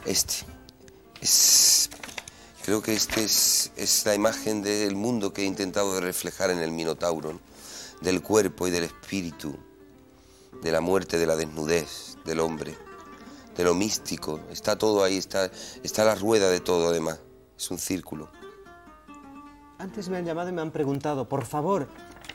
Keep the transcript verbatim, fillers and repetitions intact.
Este. Es... Creo que este es, es la imagen del mundo que he intentado reflejar en el Minotauro, ¿no? Del cuerpo y del espíritu, de la muerte, de la desnudez del hombre, de lo místico. Está todo ahí, está, está la rueda de todo además. Es un círculo. Antes me han llamado y me han preguntado, por favor,